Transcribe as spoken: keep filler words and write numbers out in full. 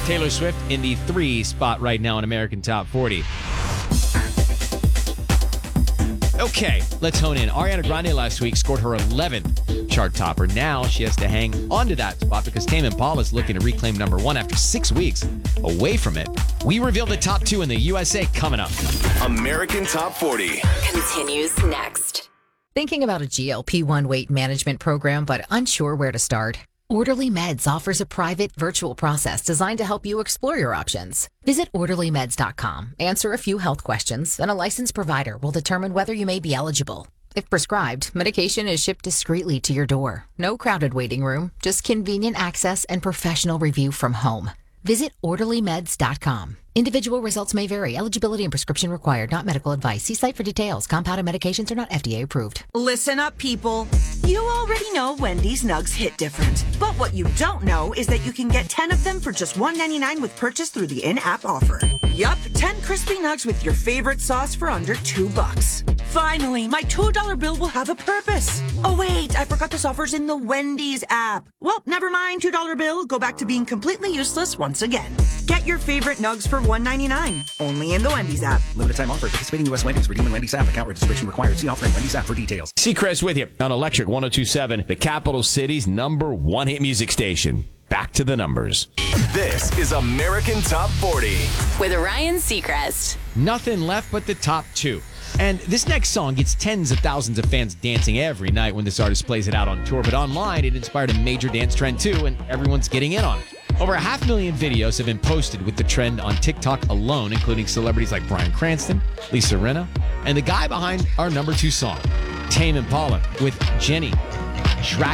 Taylor Swift in the three spot right now in American Top forty. Okay, let's hone in. Ariana Grande last week scored her eleventh chart topper. Now she has to hang onto that spot because Tame Impala is looking to reclaim number one after six weeks away from it. We reveal the top two in the U S A coming up. American Top forty continues next. Thinking about a G L P one weight management program but unsure where to start? Orderly Meds offers a private virtual process designed to help you explore your options. Visit orderly meds dot com, answer a few health questions, and a licensed provider will determine whether you may be eligible. If prescribed, medication is shipped discreetly to your door. No crowded waiting room, just convenient access and professional review from home. Visit orderly meds dot com. Individual results may vary. Eligibility and prescription required, not medical advice. See site for details. Compounded medications are not F D A approved. Listen up, people. You already know Wendy's Nugs hit different. But what you don't know is that you can get ten of them for just one ninety-nine with purchase through the in-app offer. Yup, ten crispy nugs with your favorite sauce for under two bucks. Finally, my two dollar bill will have a purpose. Oh wait, I forgot this offer's in the Wendy's app. Well, never mind, two dollar bill. Go back to being completely useless once again. Get your favorite nugs for one ninety-nine, only in the Wendy's app. Limited time offer. Participating U S Wendy's. Redeem in Wendy's app. Account registration required. See offer in Wendy's app for details. Seacrest with you on Electric one oh two point seven, the capital city's number one hit music station. Back to the numbers. This is American Top forty with Ryan Seacrest. Nothing left but the top two. And this next song gets tens of thousands of fans dancing every night when this artist plays it out on tour. But online, it inspired a major dance trend too, and everyone's getting in on it. Over a half million videos have been posted with the trend on TikTok alone, including celebrities like Bryan Cranston, Lisa Rinna, and the guy behind our number two song, Tame Impala with Jenny. Track